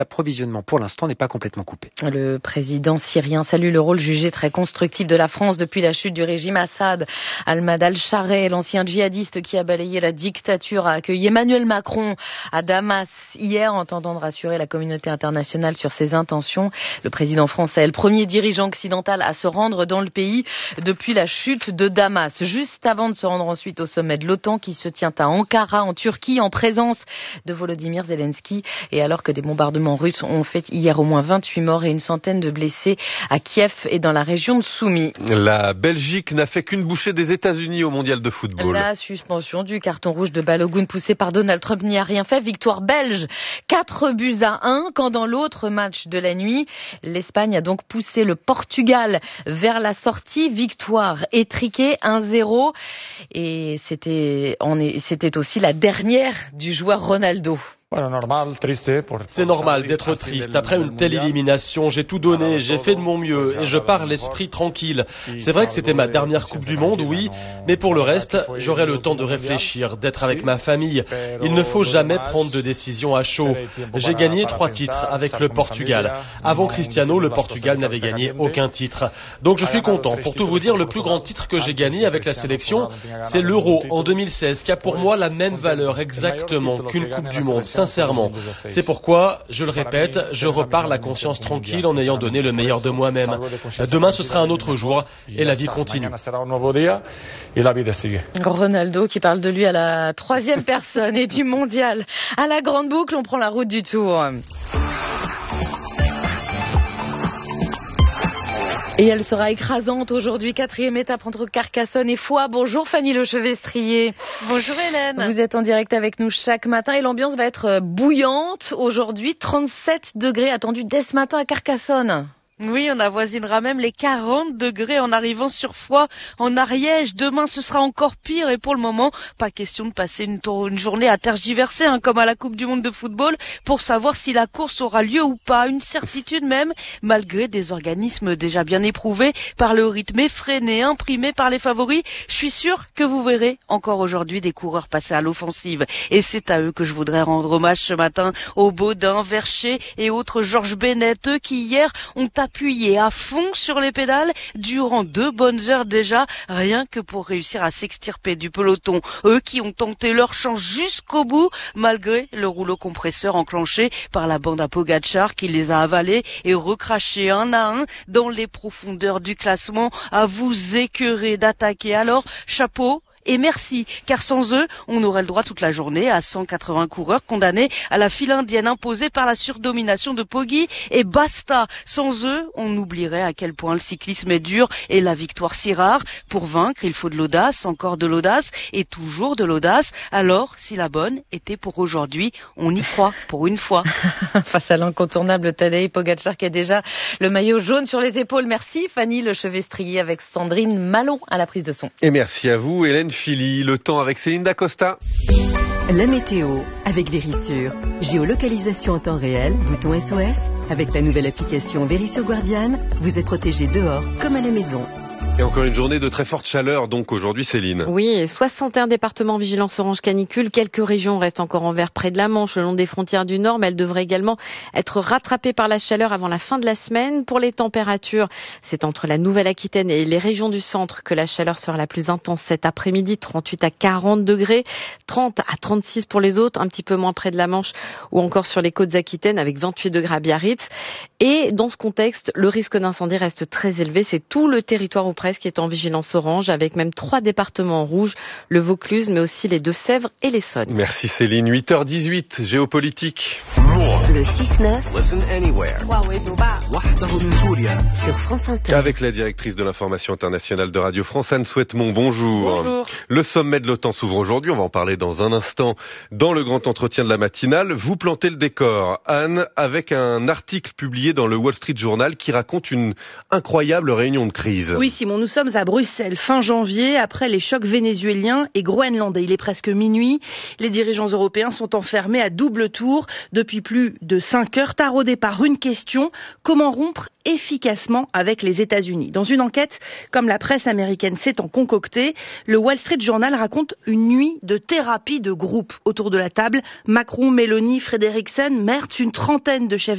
L'approvisionnement, pour l'instant, n'est pas complètement coupé. Le président syrien salue le rôle jugé très constructif de la France depuis la chute du régime Assad. Ahmad al-Sharai, l'ancien djihadiste qui a balayé la dictature, a accueilli Emmanuel Macron à Damas hier en tentant de rassurer la communauté internationale sur ses intentions. Le président français est le premier dirigeant occidental à se rendre dans le pays depuis la chute de Damas. Juste avant de se rendre ensuite au sommet de l'OTAN qui se tient à Ankara, en Turquie, en présence de Volodymyr Zelensky. Et alors que des bombardements russes ont fait hier au moins 28 morts et une centaine de blessés à Kiev et dans la région de Soumy. La Belgique n'a fait qu'une bouchée des États-Unis au mondial de football. La suspension du carton rouge de Balogun poussé par Donald Trump n'y a rien fait. Victoire belge, 4-1, quand dans l'autre match de la nuit, l'Espagne a donc poussé le Portugal vers la sortie. Victoire étriquée, 1-0. Et c'était aussi la dernière du joueur Ronaldo. C'est normal d'être triste. Après une telle élimination, j'ai tout donné, j'ai fait de mon mieux et je pars l'esprit tranquille. C'est vrai que c'était ma dernière Coupe du Monde, oui, mais pour le reste, j'aurai le temps de réfléchir, d'être avec ma famille. Il ne faut jamais prendre de décision à chaud. J'ai gagné 3 titres avec le Portugal. Avant Cristiano, le Portugal n'avait gagné aucun titre. Donc je suis content. Pour tout vous dire, le plus grand titre que j'ai gagné avec la sélection, c'est l'Euro en 2016, qui a pour moi la même valeur exactement qu'une Coupe du Monde. Sincèrement. C'est pourquoi, je le répète, je repars la conscience tranquille en ayant donné le meilleur de moi-même. Demain, ce sera un autre jour et la vie continue. Ronaldo qui parle de lui à la 3e personne et du mondial. À la grande boucle, on prend la route du Tour. Et elle sera écrasante aujourd'hui, 4e étape entre Carcassonne et Foix. Bonjour Fanny Lechevestrier. Bonjour Hélène. Vous êtes en direct avec nous chaque matin et l'ambiance va être bouillante aujourd'hui. 37 degrés attendus dès ce matin à Carcassonne. Oui, on avoisinera même les 40 degrés en arrivant sur Foix, en Ariège. Demain, ce sera encore pire et pour le moment, pas question de passer une journée à tergiverser, comme à la Coupe du Monde de football, pour savoir si la course aura lieu ou pas. Une certitude même, malgré des organismes déjà bien éprouvés par le rythme effréné imprimé par les favoris. Je suis sûre que vous verrez encore aujourd'hui des coureurs passer à l'offensive. Et c'est à eux que je voudrais rendre hommage ce matin, aux Baudin, Vercher et autres Georges Bennett, eux qui hier ont appuyé à fond sur les pédales durant 2 bonnes heures déjà, rien que pour réussir à s'extirper du peloton. Eux qui ont tenté leur chance jusqu'au bout, malgré le rouleau compresseur enclenché par la bande à Pogačar qui les a avalés et recrachés un à un dans les profondeurs du classement, à vous écœurer d'attaquer. Alors, chapeau. Et merci, car sans eux, on aurait le droit toute la journée à 180 coureurs condamnés à la file indienne imposée par la surdomination de Poggi et basta. Sans eux, on oublierait à quel point le cyclisme est dur et la victoire si rare. Pour vaincre, il faut de l'audace, encore de l'audace et toujours de l'audace. Alors, si la bonne était pour aujourd'hui, on y croit pour une fois. Face à l'incontournable Tadej Pogačar qui a déjà le maillot jaune sur les épaules. Merci Fanny Lechevestrier avec Sandrine Malon à la prise de son. Et merci à vous Hélène Philly. Le temps avec Céline Dacosta. La météo avec Vérissure. Géolocalisation en temps réel, bouton SOS. Avec la nouvelle application Vérissure Guardian, vous êtes protégé dehors comme à la maison. Et encore une journée de très forte chaleur, donc aujourd'hui, Céline. Oui, 61 départements vigilance orange canicule. Quelques régions restent encore en vert près de la Manche, le long des frontières du Nord, mais elles devraient également être rattrapées par la chaleur avant la fin de la semaine. Pour les températures, c'est entre la Nouvelle-Aquitaine et les régions du centre que la chaleur sera la plus intense cet après-midi, 38 à 40 degrés, 30 à 36 pour les autres, un petit peu moins près de la Manche ou encore sur les côtes aquitaines avec 28 degrés à Biarritz. Et dans ce contexte, le risque d'incendie reste très élevé. C'est tout le territoire ou presque qui est en vigilance orange, avec même 3 départements en rouge, le Vaucluse, mais aussi les Deux-Sèvres et l'Essonne. Merci Céline. 8h18, géopolitique. Le 6-9 sur France Inter. Avec la directrice de l'information internationale de Radio France, Anne Souhaitemont. Bonjour. Bonjour. Le sommet de l'OTAN s'ouvre aujourd'hui, on va en parler dans un instant dans le grand entretien de la matinale. Vous plantez le décor, Anne, avec un article publié dans le Wall Street Journal qui raconte une incroyable réunion de crise. Oui Simon, nous sommes à Bruxelles fin janvier après les chocs vénézuéliens et groenlandais. Il est presque minuit, les dirigeants européens sont enfermés à double tour depuis plus de 5 heures, taraudés par une question: comment rompre efficacement avec les États-Unis? Dans une enquête, comme la presse américaine s'est en concoctée, le Wall Street Journal raconte une nuit de thérapie de groupe. Autour de la table, Macron, Meloni, Frederiksen, Merz, une trentaine de chefs